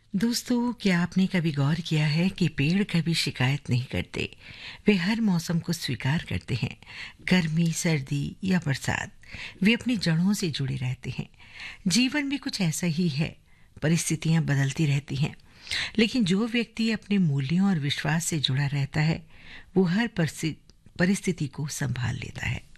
दोस्तों, क्या आपने कभी गौर किया है कि पेड़ कभी शिकायत नहीं करते? वे हर मौसम को स्वीकार करते हैं, गर्मी, सर्दी या बरसात। वे अपनी जड़ों से जुड़े रहते हैं। जीवन भी कुछ ऐसा ही है। परिस्थितियां बदलती रहती हैं, लेकिन जो व्यक्ति अपने मूल्यों और विश्वास से जुड़ा रहता है, वो हर परिस्थिति को संभाल लेता है।